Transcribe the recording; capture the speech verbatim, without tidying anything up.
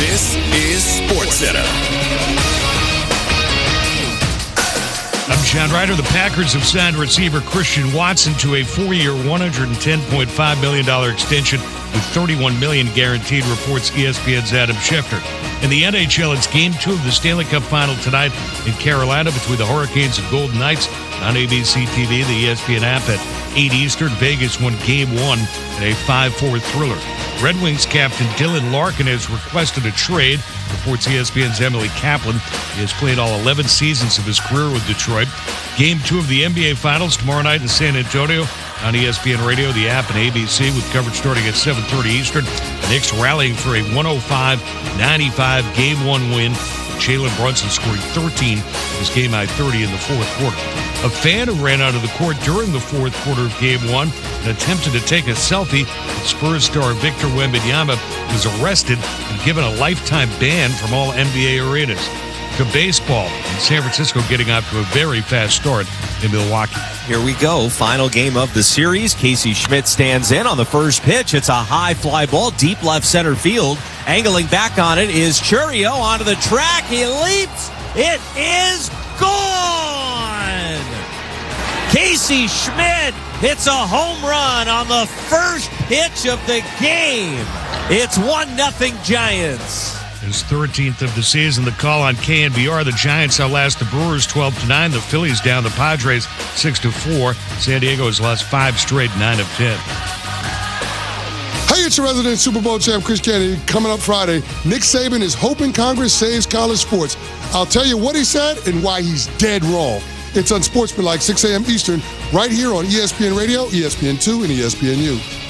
This is SportsCenter. I'm John Ryder. The Packers have signed receiver Christian Watson to a four-year, one hundred ten point five million dollars extension with thirty-one million dollars guaranteed, reports E S P N's Adam Schefter. In the N H L, it's Game two of the Stanley Cup Final tonight in Carolina between the Hurricanes and Golden Knights on A B C T V, the E S P N app at eight Eastern. Vegas won Game one in a five four thriller. Red Wings captain Dylan Larkin has requested a trade, reports E S P N's Emily Kaplan. He has played all eleven seasons of his career with Detroit. Game two of the N B A Finals tomorrow night in San Antonio on E S P N Radio, the app, and A B C, with coverage starting at seven thirty Eastern. The Knicks rallying for a one oh five ninety-five Game one win. Jalen Brunson scoring thirteen in his game-high thirty in the fourth quarter. A fan who ran out of the court during the fourth quarter of Game one and attempted to take a selfie with Spurs star Victor Wembanyama was arrested and given a lifetime ban from all N B A arenas. To baseball, and San Francisco getting off to a very fast start in Milwaukee. Here we go. Final game of the series. Casey Schmidt stands in on the first pitch. It's a high fly ball, deep left center field. Angling back on it is Churio onto the track. He leaps. It is gone. Casey Schmidt hits a home run on the first pitch of the game. It's one nothing Giants. His thirteenth of the season. The call on K N B R. The Giants outlast the Brewers twelve to nine. The Phillies down the Padres six to four. San Diego has lost five straight, nine of ten. Hey, it's your resident Super Bowl champ, Chris Kennedy. Coming up Friday, Nick Saban is hoping Congress saves college sports. I'll tell you what he said and why he's dead wrong. It's Unsportsmanlike, six a.m. Eastern, right here on E S P N Radio, E S P N two, and E S P N U.